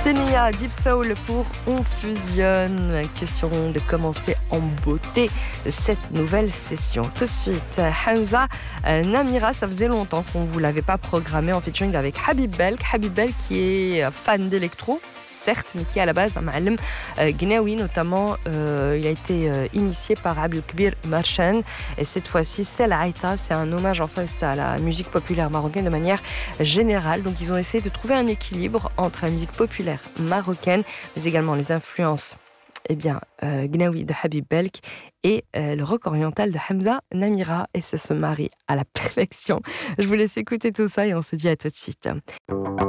Senia, Deep Soul pour On Fusionne. Question de commencer en beauté cette nouvelle session. Tout de suite, Hamza Namira, ça faisait longtemps qu'on ne vous l'avait pas programmé en featuring avec Habib Belk. Habib Belk qui est fan d'électro, certes, mais qui est à la base un ma'alem gnawi notamment. Il a été initié par Abdelkbir Marchan et cette fois-ci c'est l'Aïta, c'est un hommage en fait à la musique populaire marocaine de manière générale. Donc ils ont essayé de trouver un équilibre entre la musique populaire marocaine mais également les influences gnawi de Habib Belk et le rock oriental de Hamza Namira, et ça se marie à la perfection. Je vous laisse écouter tout ça et on se dit à tout de suite.